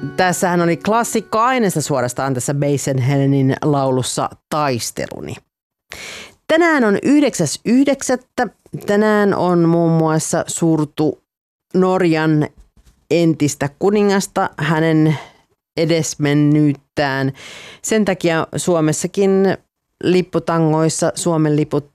Tässähän oli klassikkoaineesta suorastaan tässä Basen Helenin laulussa Taisteluni. Tänään on 9.9. Tänään on muun muassa surtu Norjan entistä kuningasta, hänen edesmennyyttään. Sen takia Suomessakin lipputangoissa Suomen liput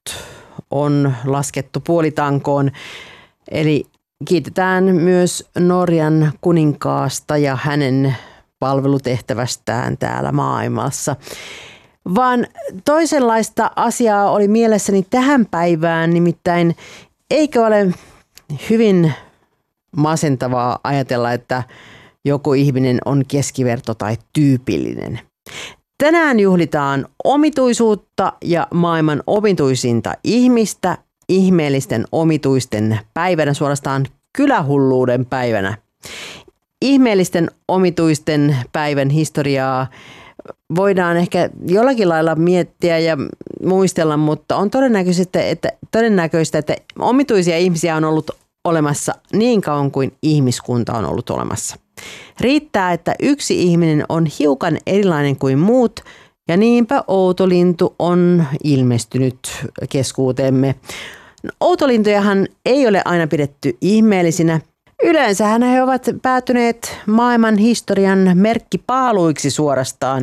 on laskettu puolitankoon. Eli kiitetään myös Norjan kuninkaasta ja hänen palvelutehtävästään täällä maailmassa. Vaan toisenlaista asiaa oli mielessäni tähän päivään, nimittäin eikö ole hyvin masentavaa ajatella, että joku ihminen on keskiverto tai tyypillinen. Tänään juhlitaan omituisuutta ja maailman omituisinta ihmistä ihmeellisten omituisten päivänä, suorastaan kylähulluuden päivänä. Ihmeellisten omituisten päivän historiaa voidaan ehkä jollakin lailla miettiä ja muistella, mutta on todennäköistä, että omituisia ihmisiä on ollut olemassa niin kauan kuin ihmiskunta on ollut olemassa. Riittää, että yksi ihminen on hiukan erilainen kuin muut ja niinpä outolintu on ilmestynyt keskuuteemme. Outolintujahan ei ole aina pidetty ihmeellisinä. Yleensähän he ovat päätyneet maailman historian merkkipaaluiksi suorastaan.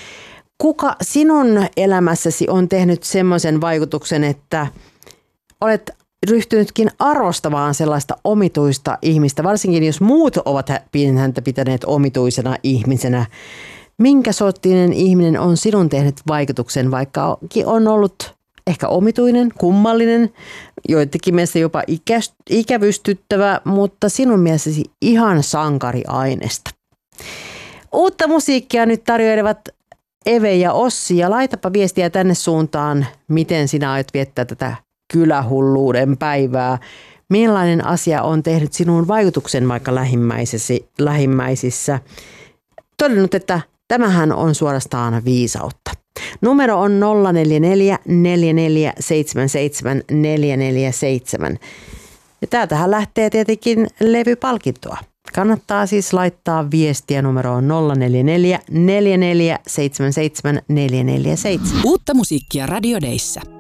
Kuka sinun elämässäsi on tehnyt semmoisen vaikutuksen, että olet ryhtynytkin arvostamaan sellaista omituista ihmistä, varsinkin jos muut ovat häntä pitäneet omituisena ihmisenä? Minkä sorttinen ihminen on sinun tehnyt vaikutuksen, vaikka on ollut ehkä omituinen, kummallinen, joidenkin mielestä jopa ikävystyttävä, mutta sinun mielestäsi ihan sankariaineesta. Uutta musiikkia nyt tarjoilevat Eve ja Ossi, ja laitapa viestiä tänne suuntaan, miten sinä aiot viettää tätä kylähulluuden päivää. Millainen asia on tehnyt sinun vaikutuksen vaikka lähimmäisissä? Todennut, että tämähän on suorastaan viisautta. Numero on 044 4477 447. Ja täältähän lähtee tietenkin levypalkintoa. Kannattaa siis laittaa viestiä numeroon 044 4477 447. Uutta musiikkia Radio Dayssä.